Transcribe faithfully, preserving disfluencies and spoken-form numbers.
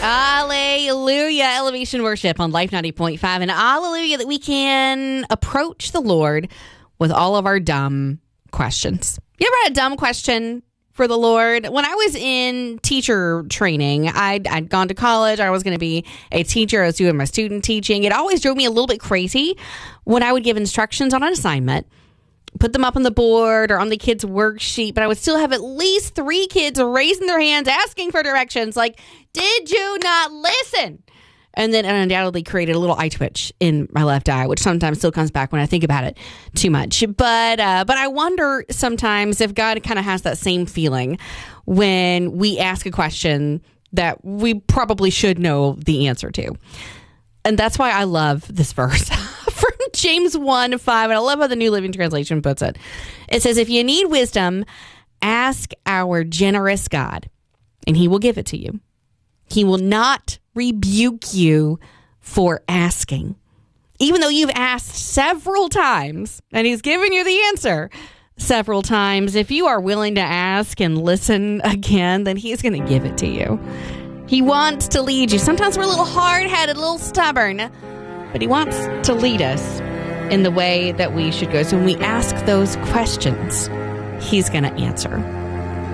Hallelujah. Elevation Worship on Life ninety point five. And hallelujah that we can approach the Lord with all of our dumb questions. You ever had a dumb question for the Lord? When I was in teacher training, I'd, I'd gone to college. I was going to be a teacher. I was doing my student teaching. It always drove me a little bit crazy when I would give instructions on an assignment, put them up on the board or on the kids' worksheet, but I would still have at least three kids raising their hands, asking for directions, like, did you not listen? And then it undoubtedly created a little eye twitch in my left eye, which sometimes still comes back when I think about it too much. But uh, but I wonder sometimes if God kind of has that same feeling when we ask a question that we probably should know the answer to. And that's why I love this verse from James one five. And I love how the New Living Translation puts it. It says, if you need wisdom, ask our generous God, and he will give it to you. He will not rebuke you for asking. Even though you've asked several times, and he's given you the answer several times, if you are willing to ask and listen again, then he's going to give it to you. He wants to lead you. Sometimes we're a little hard-headed, a little stubborn, but he wants to lead us in the way that we should go. So when we ask those questions, he's going to answer.